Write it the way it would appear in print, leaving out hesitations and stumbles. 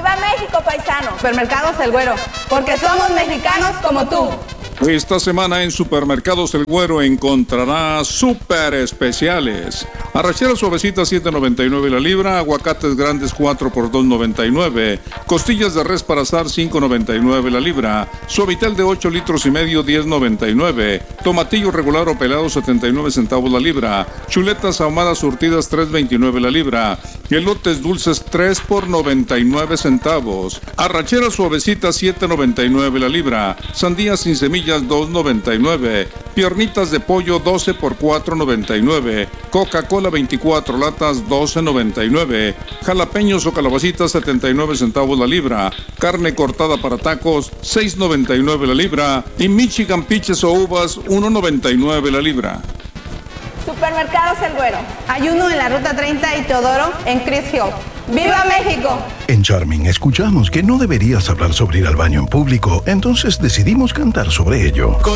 ¡Viva México, paisano! Supermercados El Güero, porque somos mexicanos como tú. Esta semana en Supermercados El Güero encontrarás super especiales. Arracheras suavecitas 7.99 la libra, aguacates grandes 4 por 2.99, costillas de res para asar 5.99 la libra, suavitel de 8 litros y medio 10.99, tomatillo regular o pelado 79 centavos la libra, chuletas ahumadas surtidas 3.29 la libra, elotes dulces 3 por 99 centavos, arracheras suavecitas 7.99 la libra, sandías sin semillas 2.99, piernitas de pollo 12 por 4.99, Coca-Cola 24 latas 12.99, jalapeños o calabacitas 79 centavos la libra, carne cortada para tacos 6.99 la libra y Michigan piches o uvas 1.99 la libra. Supermercados El Güero. Hay uno en la Ruta 30 y Teodoro en Chris Hill. ¡Viva México! En Charming escuchamos que no deberías hablar sobre ir al baño en público, entonces decidimos cantar sobre ello.